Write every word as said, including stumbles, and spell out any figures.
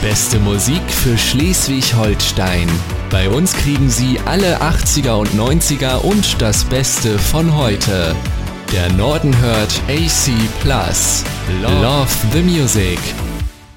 Beste Musik für Schleswig-Holstein. Bei uns kriegen Sie alle achtziger und neunziger und das Beste von heute. Der Norden hört A C Plus. Love the Music.